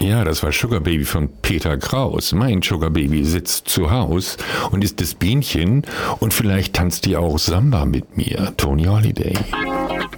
Ja, das war Sugar Baby von Peter Kraus. Mein Sugar Baby sitzt zu Haus und ist das Bienchen und vielleicht tanzt die auch Samba mit mir. Tony Holiday.